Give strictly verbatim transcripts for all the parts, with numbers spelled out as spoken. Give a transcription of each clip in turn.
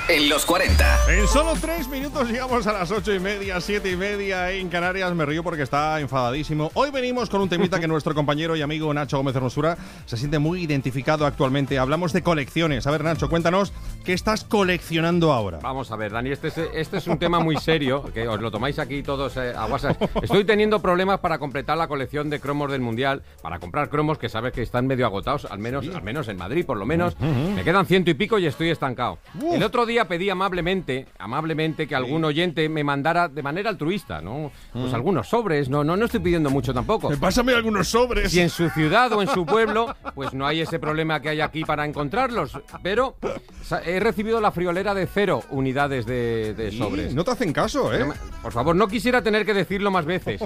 en los cuarenta. En solo tres minutos llegamos a las ocho y media, siete y media en Canarias. Me río porque está enfadadísimo. Hoy venimos con un temita que nuestro compañero y amigo Nacho Gómez Hermosura se siente muy identificado actualmente. Hablamos de colecciones. A ver, Nacho, cuéntanos, ¿qué estás coleccionando ahora? Vamos a ver, Dani, este es, este es un tema muy serio, que os lo tomáis aquí todos eh, a WhatsApp. Estoy teniendo problemas para completar la colección de cromos del Mundial, para comprar cromos que sabes que están medio agotados, al menos, sí. al menos en Madrid, por lo menos. Uh-huh. Me quedan ciento y pico y estoy estancado. Uh. El otro día pedí amablemente, amablemente que algún oyente me mandara de manera altruista, ¿no? Pues uh. algunos sobres, no, no, no estoy pidiendo mucho tampoco. Pásame algunos sobres. Si en su ciudad o en su pueblo, pues no hay ese problema que hay aquí para encontrarlos, pero he recibido la friolera de cero unidades de, de sobres. Sí, no te hacen caso, ¿eh? Por favor, no quisiera tener que decirlo más veces.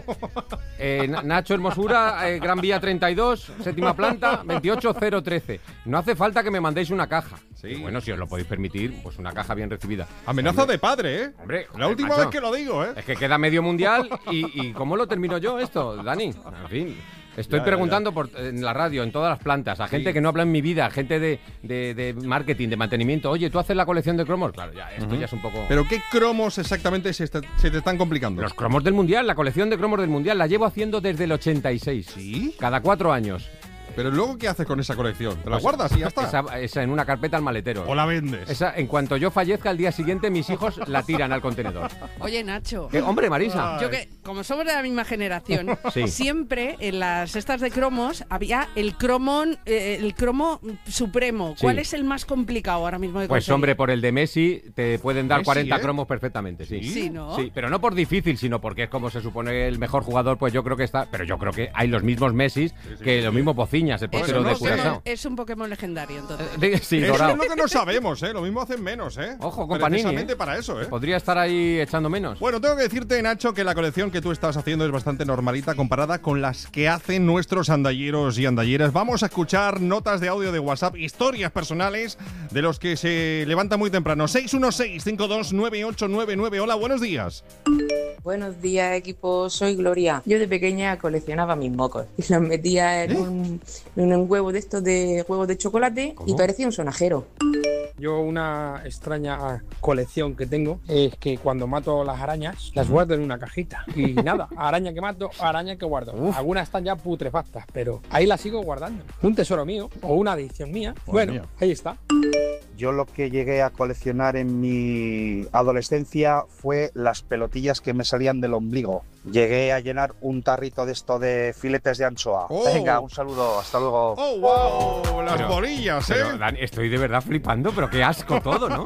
Eh, Nacho Hermosura, eh, Gran Vía treinta y dos, séptima planta, veintiocho cero trece. No hace falta que me mandéis una caja. Sí. Y bueno, si os lo podéis permitir, pues una caja bien recibida. Amenaza hombre, de padre, ¿eh? Hombre, la última macho, vez que lo digo, ¿eh? Es que queda medio mundial y, y ¿cómo lo termino yo esto, Dani? En fin... Estoy ya, preguntando ya. Por, en la radio, en todas las plantas, a gente sí. que no habla en mi vida, gente de, de, de marketing, de mantenimiento. Oye, ¿tú haces la colección de cromos? Claro, ya, esto uh-huh. ya es un poco... ¿Pero qué cromos exactamente se, está, se te están complicando? Los cromos del Mundial, la colección de cromos del Mundial. La llevo haciendo desde el ochenta y seis. ¿Sí? Cada cuatro años. Pero luego, ¿qué haces con esa colección? ¿Te la pues, guardas y ya está? Esa, esa en una carpeta al maletero. ¿O la vendes? Esa, en cuanto yo fallezca, al día siguiente mis hijos la tiran al contenedor. Oye, Nacho. ¿Qué? Hombre, Marisa. Yo que, como somos de la misma generación, sí. siempre en las cestas de cromos había el cromón, eh, el cromo supremo. ¿Cuál sí. es el más complicado ahora mismo de Pues conseguir? hombre, por el de Messi te pueden dar Messi, cuarenta ¿eh? cromos perfectamente, sí. Sí, ¿no? Sí, pero no por difícil, sino porque es como se supone el mejor jugador, pues yo creo que está... Pero yo creo que hay los mismos Messis sí, sí, que sí, los sí. mismos Pociñas, el portero no, de Curazao. Es un Pokémon legendario, entonces. Eh, sí, eso dorado. es lo que no sabemos, ¿eh? Lo mismo hacen menos, ¿eh? Ojo, con Panini, precisamente ¿eh? para eso, ¿eh? Podría estar ahí echando menos. Bueno, tengo que decirte, Nacho, que la colección que tú estás haciendo es bastante normalita comparada con las que hacen nuestros andalleros y andalleras. Vamos a escuchar notas de audio de WhatsApp, historias personales de los que se levantan muy temprano. seis uno seis, cinco dos nueve ocho nueve nueve. Hola, buenos días. Buenos días, equipo. Soy Gloria. Yo de pequeña coleccionaba mis mocos y los metía en, ¿Eh? un, en un huevo de estos de huevos de chocolate. ¿Cómo? Y parecía un sonajero. Yo una extraña colección que tengo es que cuando mato las arañas las guardo en una cajita y nada, araña que mato, araña que guardo. Uf. Algunas están ya putrefactas, pero ahí las sigo guardando. Un tesoro mío o una adicción mía. Pues bueno, mío. Ahí está. Yo lo que llegué a coleccionar en mi adolescencia fue las pelotillas que me salían del ombligo. Llegué a llenar un tarrito de esto de filetes de anchoa. Oh. Venga, un saludo, hasta luego. ¡Oh, wow! Las pero, bolillas, ¿eh? Pero, Dan, estoy de verdad flipando, pero qué asco todo, ¿no?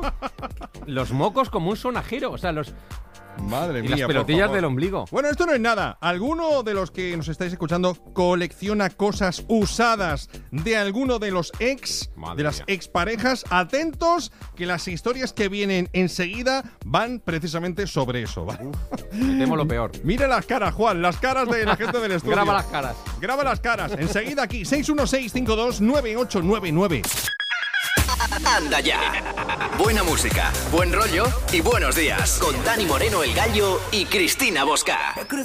Los mocos como un sonajero, o sea, los... Madre y mía, las pelotillas del ombligo. Bueno, esto no es nada. ¿Alguno de los que nos estáis escuchando colecciona cosas usadas de alguno de los ex, Madre de las mía. exparejas? Atentos, que las historias que vienen enseguida van precisamente sobre eso. ¿Vale? Me temo lo peor. Mira las caras, Juan, las caras de la gente del estudio. Graba las caras. Graba las caras. Enseguida aquí, seis uno seis, cinco dos nueve ocho nueve nueve. Anda ya. Buena música, buen rollo y buenos días. Con Dani Moreno, el Gallo, y Cristina Bosca.